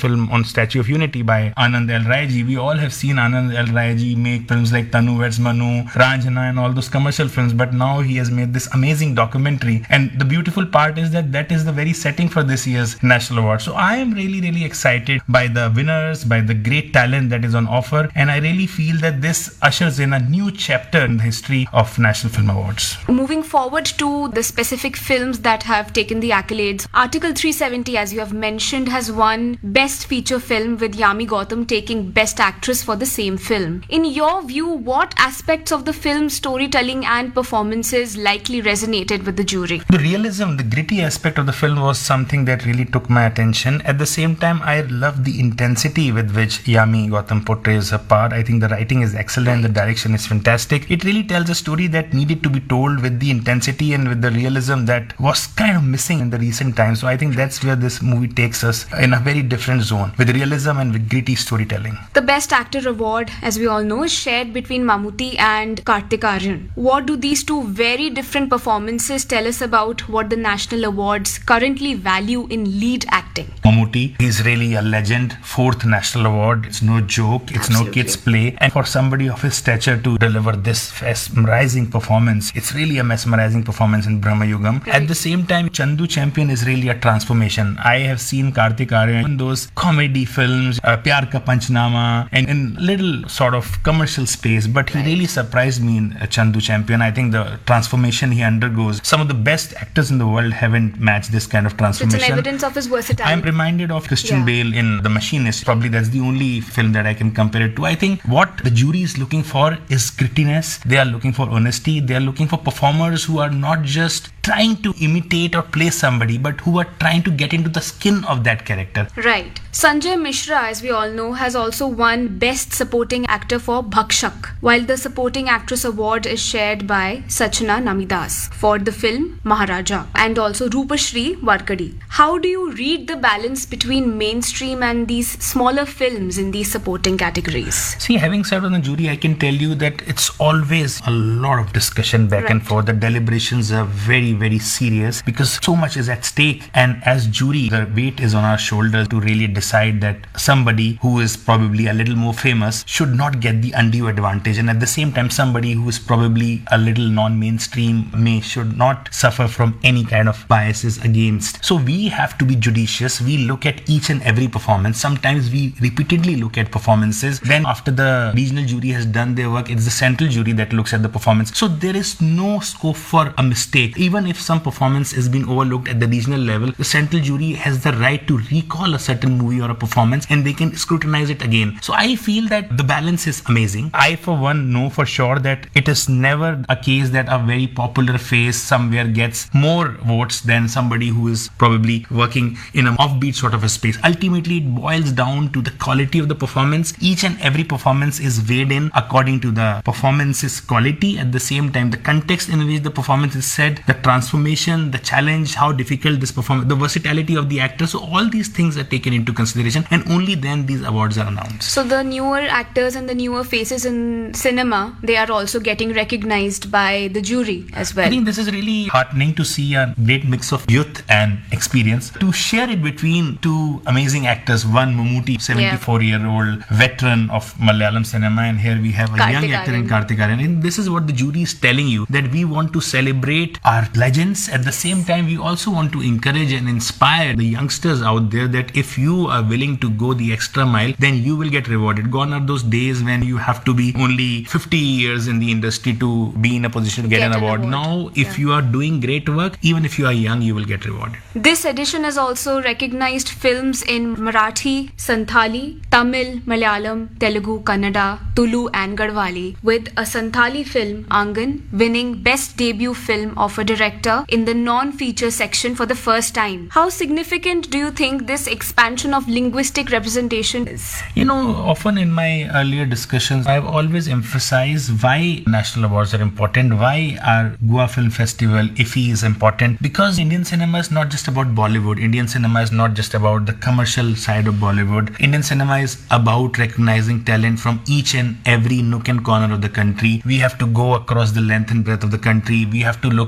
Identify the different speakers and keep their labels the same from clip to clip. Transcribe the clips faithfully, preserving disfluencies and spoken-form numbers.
Speaker 1: film on Statue of Unity by Anand L. Rai. We all have seen Anand L. Rai make films like Tanu Weds Manu, Ranjana and all those commercial films, but now he has made this amazing documentary. And the beautiful part is that that is the very setting for this year's National Award. So I am really, really excited by the winners, by the great talent that is on offer. And I really feel that this ushers in a new chapter in the history of National Film Awards.
Speaker 2: Moving forward to the specific films that have taken the accolades, Article three seventy, as you have mentioned, has won Best Feature Film, with Yami Gautam taking Best Actress for the same film. In your view, what aspects of the film's storytelling and performances likely resonated with the jury?
Speaker 1: The realism, the gritty aspect of the film was something that really took my attention. At the same time, I love the intensity with which Yami Gautam portrays her part. I think the writing is excellent, the direction is fantastic. It really tells a story that needed to be told with the intensity and with the realism that was kind of missing in the recent times. So I think that's where this movie takes us, in a very different zone, with realism and with gritty storytelling.
Speaker 2: The Best Actor award, as we all know, is shared between Mammootty and Kartik Aaryan. What do these two very different performances tell us about what the National Awards currently value in lead acting?
Speaker 1: Mammootty, he's really a legend. Fourth National Award. It's no joke. It's Absolutely. no kid's play. And for somebody of his stature to deliver this mesmerizing performance, it's really a mesmerizing performance in Brahma Yugam. Right. At the same time, Chandu Champion is really a transformation. I have seen Kartik Aaryan in those comedy films, uh, Pyar Ka Panchnama, and in little sort of commercial space, but he right. really surprised me in uh, Chandu Champion. I think the transformation he undergoes, some of the best actors in the world haven't matched this kind of transformation.
Speaker 2: So it's an evidence of his versatility.
Speaker 1: I'm reminded of Christian yeah. Bale in The Machinist. Probably that's the only film that I can compare it to. I think what the jury is looking for is grittiness. They are looking for honesty. They are looking for performers who are not just trying to imitate or play somebody, but who are trying to get into the skin of that character.
Speaker 2: Right. Sanjay Mishra, as we all know, has also won Best Supporting Actor for Bhakshak, while the Supporting Actress Award is shared by Sachna Namidas for the film Maharaja, and also Rupashri Warkadi. How do you read the balance between mainstream and these smaller films in these supporting categories?
Speaker 1: See, having sat on the jury, I can tell you that it's always a lot of discussion back right. and forth. The deliberations are very, very serious because so much is at stake. And as jury, the weight is on our shoulders to really decide that somebody who is probably a little more famous should not get the undue advantage. And at the same time, somebody who is probably a little non-mainstream may should not suffer from any kind of biases against. So we have to be judicious. We look at each and every performance. Sometimes we repeatedly look at performances. Then after the regional jury has done their work, it's the central jury that looks at the performance. So there is no scope for a mistake. Even if some performance has been overlooked at the regional level, the central jury has the right to recall a certain movie or a performance and they can scrutinize it again. So I feel that the balance is amazing. I for one know for sure that it is never a case that a very popular face somewhere gets more votes than somebody who is probably working in an offbeat sort of a space. Ultimately, it boils down to the quality of the performance. Each and every performance is weighed in according to the performance's quality. At the same time, the context in which the performance is said, the transformation, the challenge, how difficult this performance, the versatility of the actor. So all these things are taken into consideration, and only then these awards are announced.
Speaker 2: So the newer actors and the newer faces in cinema, they are also getting recognized by the jury as well.
Speaker 1: I think this is really heartening to see a great mix of youth and experience. To share it between two amazing actors, one Mammootty, seventy-four-year-old veteran of Malayalam cinema, and here we have a
Speaker 2: Kartik
Speaker 1: young actor
Speaker 2: Aaryan.
Speaker 1: in Kartik Aaryan. And this is what the jury is telling you, that we want to celebrate our legends. At the same time, we also want to encourage and inspire the youngsters out there that if you are willing to go the extra mile, then you will get rewarded. Gone are those days when you have to be only fifty years in the industry to be in a position to get, get an, an award. award. Now, if yeah. you are doing great work, even if you are young, you will get rewarded.
Speaker 2: This edition has also recognized films in Marathi, Santhali, Tamil, Malayalam, Telugu, Kannada, Tulu and Garhwali, with a Santhali film, Angan, winning Best Debut Film of a Director in the non-feature section for the first time. How significant do you think this expansion of linguistic representation is?
Speaker 1: You know, often in my earlier discussions, I've always emphasized why national awards are important, why our Goa Film Festival, I F F I, is important, because Indian cinema is not just about Bollywood. Indian cinema is not just about the commercial side of Bollywood. Indian cinema is about recognizing talent from each and every nook and corner of the country. We have to go across the length and breadth of the country. We have to look into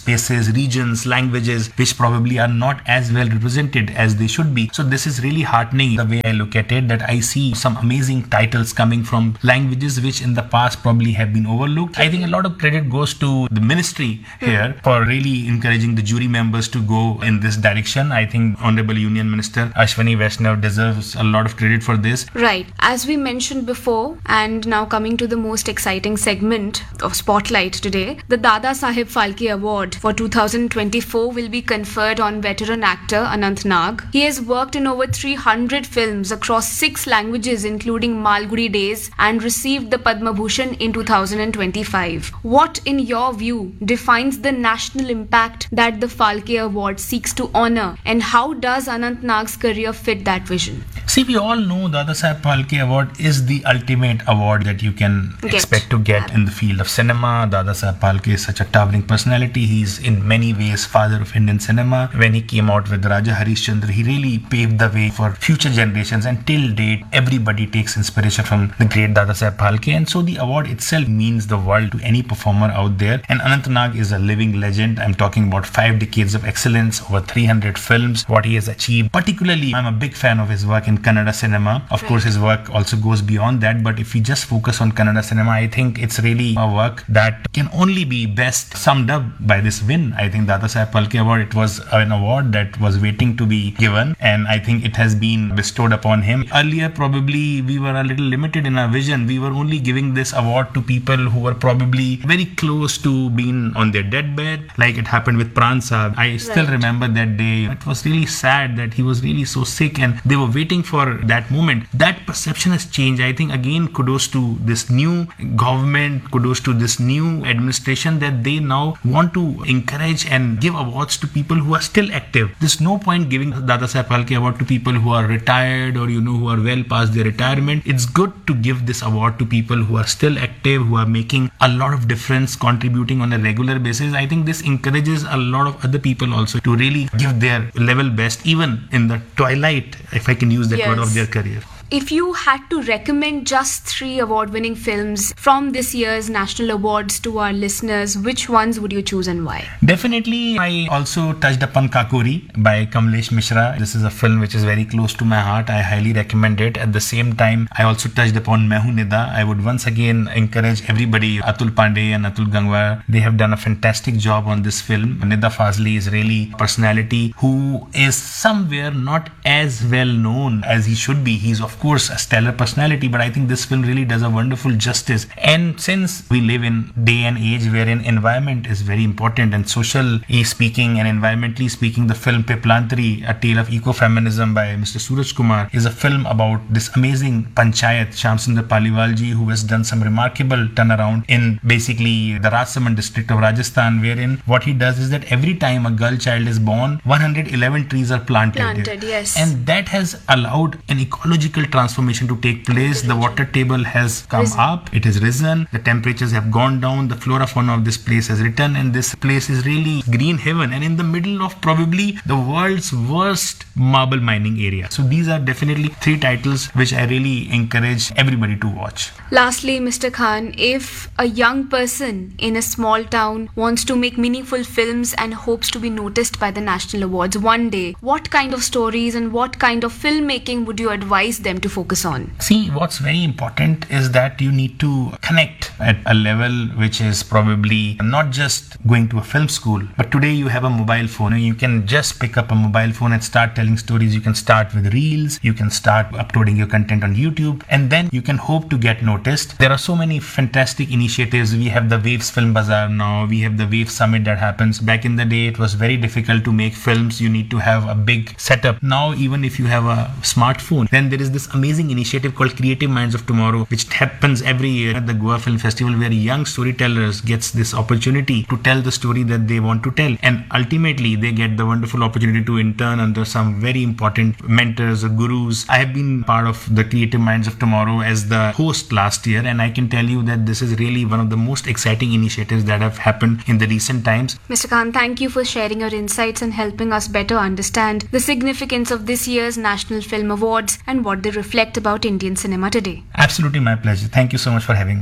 Speaker 1: spaces, regions, languages, which probably are not as well represented as they should be. So this is really heartening the way I look at it, that I see some amazing titles coming from languages which in the past probably have been overlooked. I think a lot of credit goes to the ministry here for really encouraging the jury members to go in this direction. I think Honorable Union Minister Ashwini Vaishnav deserves a lot of credit for this.
Speaker 2: Right. As we mentioned before, and now coming to the most exciting segment of Spotlight today, the Dada Saheb Phalke Award for two thousand twenty-four will be conferred on veteran actor Anant Nag. He has worked in over three hundred films across six languages including Malgudi Days and received the Padma Bhushan in two thousand twenty-five. What, in your view, defines the national impact that the Phalke Award seeks to honor, and how does Anant Nag's career fit that vision?
Speaker 1: See, we all know Dada Saheb Phalke Award is the ultimate award that you can
Speaker 2: Get.
Speaker 1: expect to get in the field of cinema. Dada Saheb Phalke is such a towering personality. He's in many ways father of Indian cinema. When he came out with Raja Harishchandra, he really paved the way for future generations, and till date everybody takes inspiration from the great Dada Saheb Phalke, and so the award itself means the world to any performer out there. And Anant Nag is a living legend. I'm talking about five decades of excellence, over three hundred films, what he has achieved. Particularly, I'm a big fan of his work in Kannada cinema. Of course, his work also goes beyond that, but if we just focus on Kannada cinema, I think it's really a work that can only be best summed up by this win. I think Dada Saheb Phalke Award, it was an award that was waiting to be given, and I think it has been bestowed upon him. Earlier, probably we were a little limited in our vision. We were only giving this award to people who were probably very close to being on their deathbed, like it happened with Pran Saab. I still
Speaker 2: Right.
Speaker 1: remember that day. It was really sad that he was really so sick and they were waiting for that moment. That perception has changed. I think again, kudos to this new government, kudos to this new administration, that they now want to encourage and give awards to people who are still active. There's no point giving Dada Saheb Phalke Award to people who are retired or, you know, who are well past their retirement. It's good to give this award to people who are still active, who are making a lot of difference, contributing on a regular basis. I think this encourages a lot of other people also to really give their level best, even in the twilight, if I can use that word, of
Speaker 2: Yes.
Speaker 1: their career.
Speaker 2: If you had to recommend just three award-winning films from this year's national awards to our listeners, which ones would you choose and why?
Speaker 1: Definitely, I also touched upon Kakori by Kamlesh Mishra. This is a film which is very close to my heart. I highly recommend it. At the same time, I also touched upon Main Hoon Nida. I would once again encourage everybody, Atul Pandey and Atul Gangwar, they have done a fantastic job on this film. Nida Fazli is really a personality who is somewhere not as well known as he should be. He's of course a stellar personality, but I think this film really does a wonderful justice. And since we live in day and age wherein environment is very important, and socially speaking and environmentally speaking, the film Piplantari, A Tale of Ecofeminism by Mister Suraj Kumar, is a film about this amazing panchayat, Shamsundar Paliwalji, who has done some remarkable turnaround in basically the Rajsamand district of Rajasthan, wherein what he does is that every time a girl child is born, one hundred eleven trees are planted.
Speaker 2: Planted, yes.
Speaker 1: And that has allowed an ecological transformation to take place. The water table has come
Speaker 2: Risen.
Speaker 1: up, it has risen, the temperatures have gone down, the flora fauna of this place has returned, and this place is really green heaven, and in the middle of probably the world's worst marble mining area. So these are definitely three titles which I really encourage everybody to watch.
Speaker 2: Lastly, Mister Khan, if a young person in a small town wants to make meaningful films and hopes to be noticed by the national awards one day, what kind of stories and what kind of filmmaking would you advise them to focus on?
Speaker 1: See, what's very important is that you need to connect at a level which is probably not just going to a film school, but today you have a mobile phone. You can just pick up a mobile phone and start telling stories. You can start with reels, you can start uploading your content on YouTube, and then you can hope to get noticed. There are so many fantastic initiatives. We have the Waves Film Bazaar now, we have the Waves Summit that happens. Back in the day, it was very difficult to make films. You need to have a big setup. Now, even if you have a smartphone, then there is this amazing initiative called Creative Minds of Tomorrow, which happens every year at the Goa Film Festival, where young storytellers gets this opportunity to tell the story that they want to tell, and ultimately they get the wonderful opportunity to intern under some very important mentors or gurus. I have been part of the Creative Minds of Tomorrow as the host last year, and I can tell you that this is really one of the most exciting initiatives that have happened in the recent times.
Speaker 2: Mister Khan, thank you for sharing your insights and helping us better understand the significance of this year's National Film Awards and what they reflect about Indian cinema today.
Speaker 1: Absolutely my pleasure. Thank you so much for having me.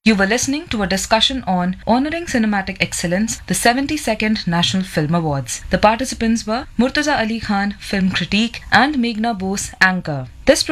Speaker 3: You were listening to a discussion on Honoring Cinematic Excellence, the seventy-second National Film Awards. The participants were Murtaza Ali Khan, Film Critique, and Meghna Bose, Anchor. This